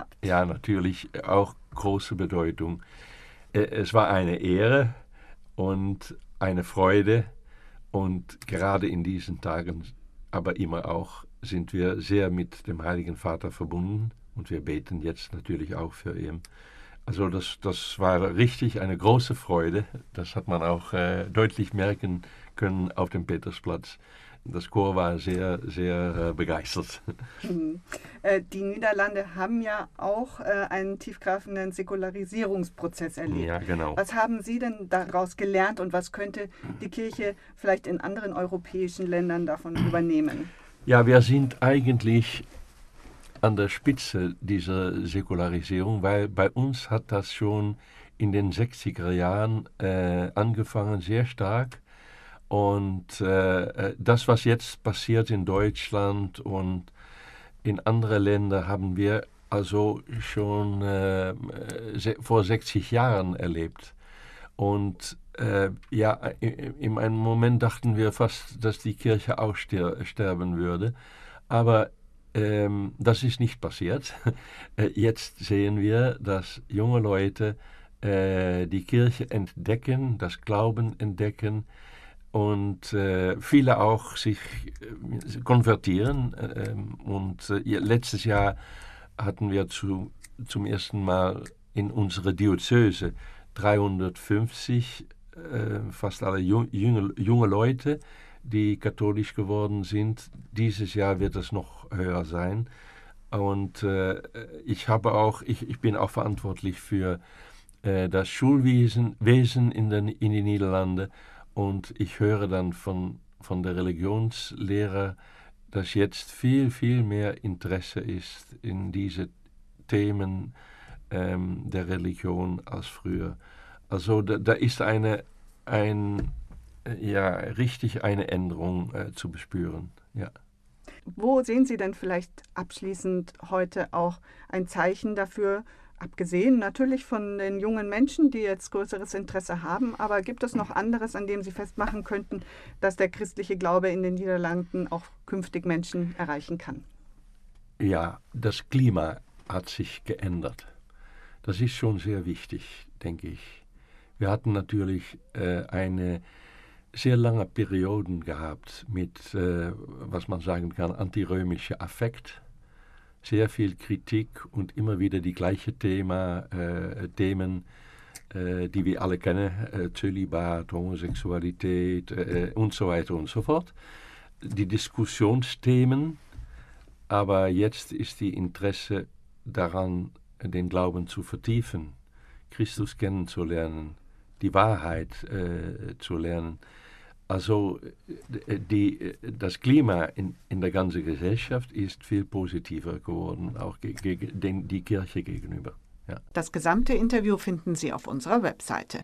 gehabt? Ja, natürlich auch große Bedeutung. Es war eine Ehre und eine Freude und gerade in diesen Tagen, aber immer auch, sind wir sehr mit dem Heiligen Vater verbunden und wir beten jetzt natürlich auch für ihn. Also das war richtig eine große Freude. Das hat man auch deutlich merken können auf dem Petersplatz. Das Chor war sehr, sehr begeistert. Mhm. Die Niederlande haben ja auch einen tiefgreifenden Säkularisierungsprozess erlebt. Ja, genau. Was haben Sie denn daraus gelernt und was könnte die Kirche vielleicht in anderen europäischen Ländern davon übernehmen? Ja, wir sind eigentlich an der Spitze dieser Säkularisierung, weil bei uns hat das schon in den 60er Jahren angefangen, sehr stark. Und das, was jetzt passiert in Deutschland und in anderen Ländern, haben wir also schon vor 60 Jahren erlebt. Und ja, in einem Moment dachten wir fast, dass die Kirche auch sterben würde. Aber das ist nicht passiert. Jetzt sehen wir, dass junge Leute die Kirche entdecken, das Glauben entdecken und viele auch sich konvertieren. Letztes Jahr hatten wir zum ersten Mal in unserer Diözese 350, fast alle junge Leute, die katholisch geworden sind. Dieses Jahr wird es noch höher sein. Und ich bin auch verantwortlich für das Schulwesen in den Niederlanden. Und ich höre dann von der Religionslehrer, dass jetzt viel, viel mehr Interesse ist in diese Themen der Religion als früher. Also da ist richtig eine Änderung zu bespüren. Ja. Wo sehen Sie denn vielleicht abschließend heute auch ein Zeichen dafür, abgesehen natürlich von den jungen Menschen, die jetzt größeres Interesse haben, aber gibt es noch anderes, an dem Sie festmachen könnten, dass der christliche Glaube in den Niederlanden auch künftig Menschen erreichen kann? Ja, das Klima hat sich geändert. Das ist schon sehr wichtig, denke ich. Wir hatten natürlich eine sehr lange Perioden gehabt mit, was man sagen kann, antirömischer Affekt. Sehr viel Kritik und immer wieder die gleichen Themen, die wir alle kennen, Zölibat, Homosexualität und so weiter und so fort. Die Diskussionsthemen, aber jetzt ist die Interesse daran, den Glauben zu vertiefen, Christus kennenzulernen, die Wahrheit zu lernen. Also das Klima in der ganzen Gesellschaft ist viel positiver geworden, auch die Kirche gegenüber. Ja. Das gesamte Interview finden Sie auf unserer Webseite.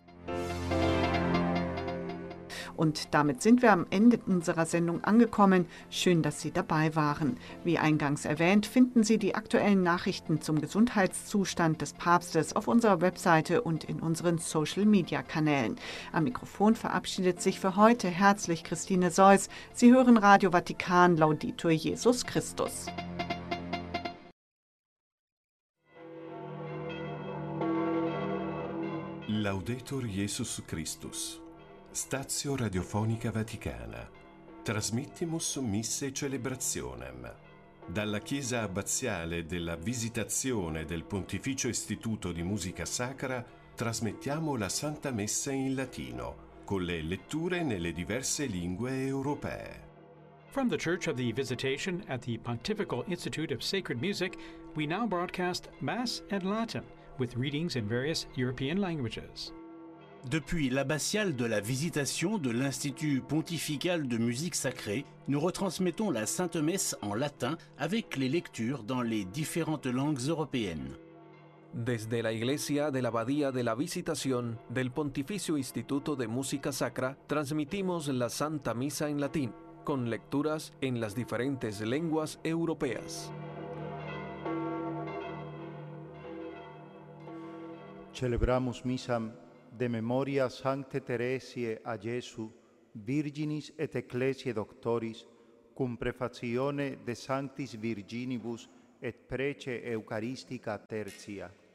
Und damit sind wir am Ende unserer Sendung angekommen. Schön, dass Sie dabei waren. Wie eingangs erwähnt, finden Sie die aktuellen Nachrichten zum Gesundheitszustand des Papstes auf unserer Webseite und in unseren Social-Media-Kanälen. Am Mikrofon verabschiedet sich für heute herzlich Christine Seuss. Sie hören Radio Vatikan, Laudetur Jesus Christus. Laudetur Jesus Christus. Stazio Radiofonica Vaticana. Trasmittimus misse celebrationem. Dalla Chiesa Abbaziale della Visitazione del Pontificio Istituto di Musica Sacra trasmettiamo la Santa Messa in latino, con le letture nelle diverse lingue europee. From the Church of the Visitation at the Pontifical Institute of Sacred Music, we now broadcast Mass in Latin, with readings in various European languages. Depuis l'abbatiale de la Visitation de l'Institut pontifical de musique sacrée, nous retransmettons la Sainte Messe en latin avec les lectures dans les différentes langues européennes. Desde la Iglesia de la Abadía de la Visitación del Pontificio Instituto de Música Sacra, transmitimos la Santa Misa en latín, con lecturas en las diferentes lenguas europeas. Celebramus Misam de memoria Sancte Teresiae a Jesu, Virginis et Ecclesiae Doctoris, cum prefacione de Sanctis Virginibus et prece Eucharistica tertia.